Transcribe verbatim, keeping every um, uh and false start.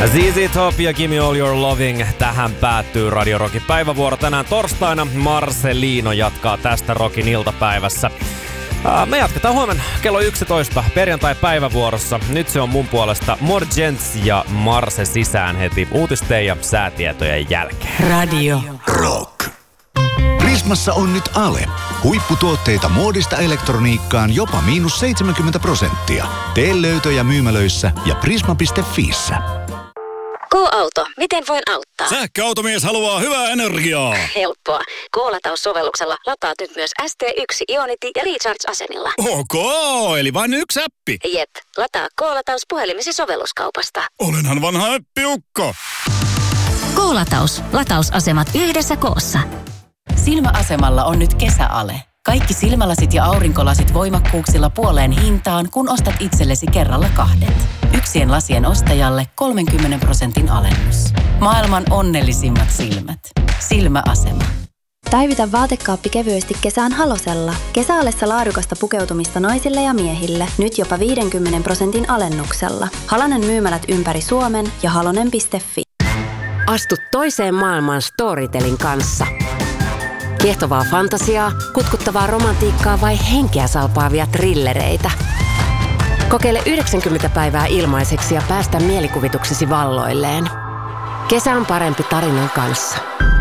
Z Z Top ja Gimme All Your Loving. Tähän päättyy Radio Rockin päivävuoro tänään torstaina. Marcelino jatkaa tästä Rockin iltapäivässä. Me jatketaan huomenna kello yksitoista perjantai-päivävuorossa. Nyt se on mun puolesta Morgents ja Marse sisään heti uutisten ja säätietojen jälkeen. Radio Rock. Prismassa on nyt Ale. Huipputuotteita muodista elektroniikkaan jopa miinus seitsemänkymmentä prosenttia. Tee löytöjä myymälöissä ja prisma piste fiissä. K-auto, miten voin auttaa? Sähköautomies haluaa hyvää energiaa. Helppoa. K-lataussovelluksella lataat nyt myös S T yksi Ionity ja Recharge-asemilla. Ok, eli vain yksi appi. Jep, lataa K-lataus puhelimesi sovelluskaupasta. Olenhan vanha äppiukko. K-lataus. Latausasemat yhdessä koossa. Silmäasemalla on nyt kesäale. Kaikki silmälasit ja aurinkolasit voimakkuuksilla puoleen hintaan, kun ostat itsellesi kerralla kahdet. Yksien lasien ostajalle kolmenkymmenen prosentin alennus. Maailman onnellisimmat silmät. Silmäasema. Päivitä vaatekaappi kevyesti kesään Halosella. Kesäalessa laadukasta pukeutumista naisille ja miehille. Nyt jopa viidenkymmenen prosentin alennuksella. Halonen myymälät ympäri Suomen ja halonen piste fi. Astu toiseen maailmaan Storytelin kanssa. Kiehtovaa fantasiaa, kutkuttavaa romantiikkaa vai henkeä salpaavia trillereitä. Kokeile yhdeksänkymmentä päivää ilmaiseksi ja päästä mielikuvituksesi valloilleen. Kesä on parempi tarinan kanssa.